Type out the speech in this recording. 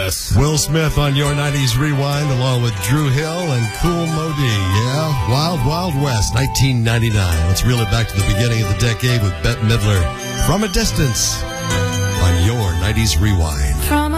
Yes. Will Smith on your 90s Rewind, along with Drew Hill and Kool Moe Dee. Yeah, Wild Wild West, 1999. Let's reel it back to the beginning of the decade with Bette Midler. From a Distance on your 90s Rewind.